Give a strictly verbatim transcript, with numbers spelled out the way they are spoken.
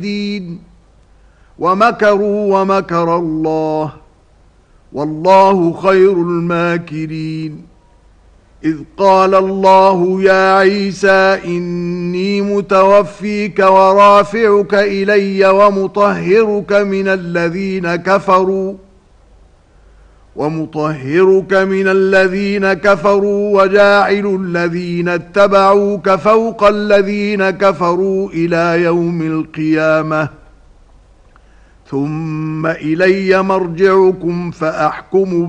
الدين ومكروا ومكر الله والله خير الماكرين. إذ قال الله يا عيسى إني متوفيك ورافعك إلي ومطهرك من الذين كفروا ومطهرك من الذين كفروا وجاعل الذين اتبعوك فوق الذين كفروا إلى يوم القيامة ثم إلي مرجعكم فأحكم